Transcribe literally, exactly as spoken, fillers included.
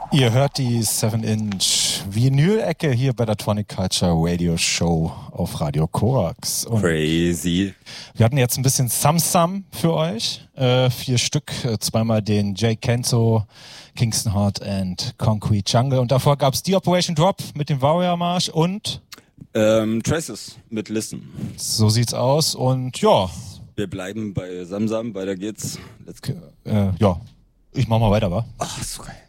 Ihr hört die seven Inch Vinyl-Ecke hier bei der Tronic Culture Radio Show auf Radio Korax. Und crazy. Wir hatten jetzt ein bisschen Sam-Sam für euch. Äh, vier Stück, äh, zweimal den Jay Kenzo, Kingston Heart and Concrete Jungle. Und davor gab's die Operation Drop mit dem Warrior Marsch und ähm, Traces mit Listen. So sieht's aus und ja. Wir bleiben bei Samsam, weiter geht's. Let's go. Äh, ja, ich mach mal weiter, wa? Ach, so geil.